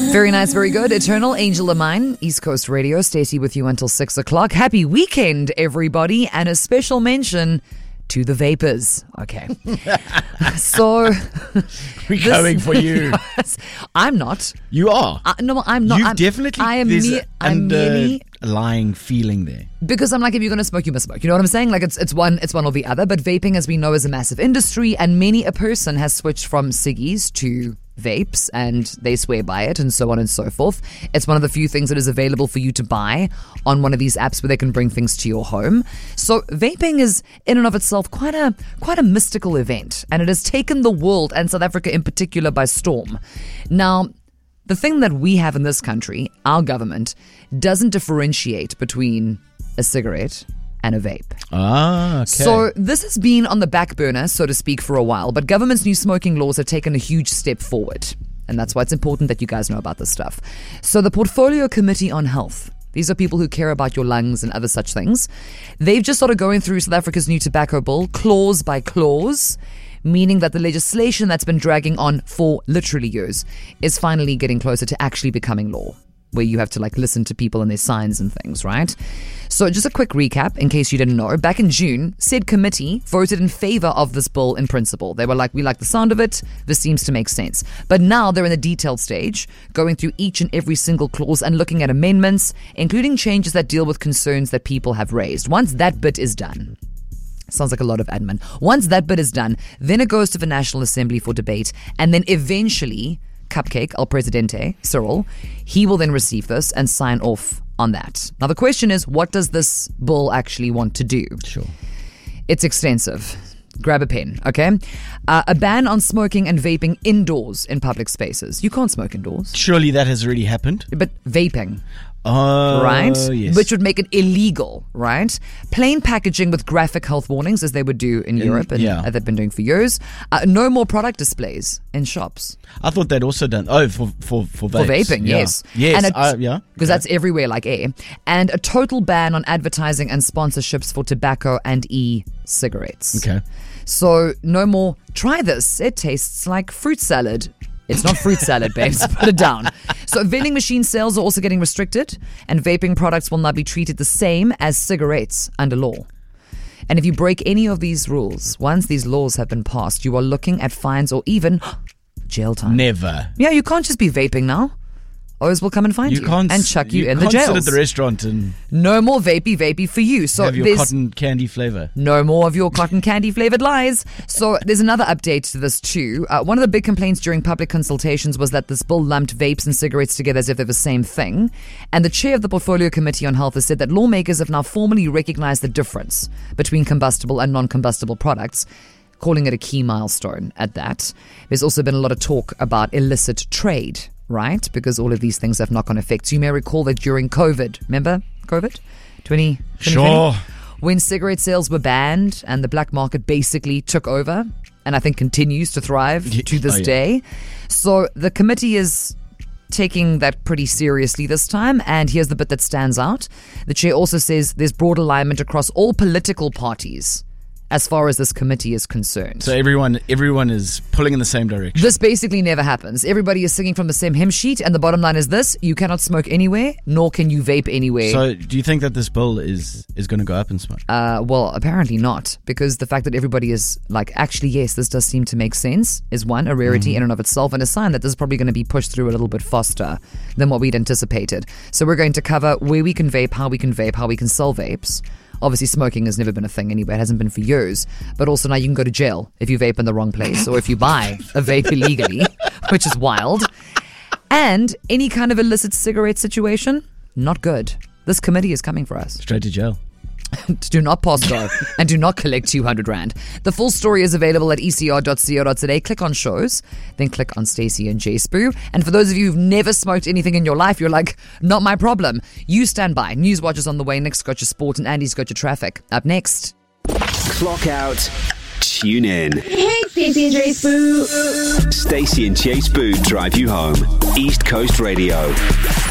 Very nice, very good. Eternal Angel of Mine, East Coast Radio. Stacey with you until 6 o'clock. Happy weekend, everybody. And a special mention to the vapors. Okay. So. We're going for you. I'm not. You are. No, I'm not. You've definitely. I'm merely lying feeling there. Because I'm like, if you're going to smoke, you must smoke. You know what I'm saying? Like it's one or the other. But vaping, as we know, is a massive industry, and many a person has switched from ciggies to vapes, and they swear by it, and so on and so forth. It's one of the few things that is available for you to buy on one of these apps where they can bring things to your home. So vaping is, in and of itself, quite a mystical event, and it has taken the world, and South Africa in particular, by storm. Now, the thing that we have in this country, our government, doesn't differentiate between a cigarette and a vape. Ah, okay. So this has been on the back burner, so to speak, for a while, but government's new smoking laws have taken a huge step forward. And that's why it's important that you guys know about this stuff. So the Portfolio Committee on Health, these are people who care about your lungs and other such things. They've just started going through South Africa's new tobacco bill, clause by clause, meaning that the legislation that's been dragging on for literally years is finally getting closer to actually becoming law, where you have to listen to people and their signs and things, right? So just a quick recap, in case you didn't know. Back in June, said committee voted in favor of this bill in principle. They were like, we like the sound of it. This seems to make sense. But now they're in the detailed stage, going through each and every single clause and looking at amendments, including changes that deal with concerns that people have raised. Once that bit is done, sounds like a lot of admin. Once that bit is done, then it goes to the National Assembly for debate, and then eventually Cupcake, El Presidente, Cyril, he will then receive this and sign off on that. Now the question is, what does this bill actually want to do? Sure. It's extensive. Grab a pen, okay? A ban on smoking and vaping indoors in public spaces. You can't smoke indoors. Surely that has already happened. But vaping. Oh, right? Yes. Which would make it illegal, right? Plain packaging with graphic health warnings, as they would do in Europe, and they've been doing for years. No more product displays in shops. I thought they'd also done. Oh, for vapes. For vaping, yes. Yes, because that's everywhere like air. And a total ban on advertising and sponsorships for tobacco and e-cigarettes. Okay. So no more, try this. It tastes like fruit salad. It's not fruit salad, babes. Put it down. So vending machine sales are also getting restricted, and vaping products will not be treated the same as cigarettes under law. And if you break any of these rules, once these laws have been passed, you are looking at fines or even jail time. Never. Yeah, you can't just be vaping now. O's will come and find you and chuck you in the jails. You can't sit at the restaurant and no more vapey for you. So have your cotton candy flavor. No more of your cotton candy flavored lies. So there's another update to this too. One of the big complaints during public consultations was that this bill lumped vapes and cigarettes together as if they're the same thing. And the chair of the Portfolio Committee on Health has said that lawmakers have now formally recognized the difference between combustible and non-combustible products, calling it a key milestone at that. There's also been a lot of talk about illicit trade, right? Because all of these things have knock-on effects. You may recall that during COVID, remember COVID? 2020? Sure. When cigarette sales were banned and the black market basically took over, and I think continues to thrive to this day. So the committee is taking that pretty seriously this time, and here's the bit that stands out. The chair also says there's broad alignment across all political parties as far as this committee is concerned. So everyone is pulling in the same direction. This basically never happens. Everybody is singing from the same hymn sheet, and the bottom line is this: you cannot smoke anywhere, nor can you vape anywhere. So do you think that this bill is going to go up in smoke? Well, apparently not, because the fact that everybody is like, actually, yes, this does seem to make sense, is one, a rarity in and of itself, and a sign that this is probably going to be pushed through a little bit faster than what we'd anticipated. So we're going to cover where we can vape, how we can sell vapes. Obviously, smoking has never been a thing anyway. It hasn't been for years. But also now you can go to jail if you vape in the wrong place or if you buy a vape illegally, which is wild. And any kind of illicit cigarette situation, not good. This committee is coming for us. Straight to jail. Do not pass go and do not collect 200 Rand. The full story is available at ecr.co.za. Click on shows, then click on Stacey and Jay Spoo. And for those of you who've never smoked anything in your life, you're like, not my problem. You stand by. Newswatch is on the way. Nick's got your sport and Andy's got your traffic. Up next. Clock out. Tune in. Hey, Stacey and Jay Spoo. Stacey and Jay Spoo drive you home. East Coast Radio.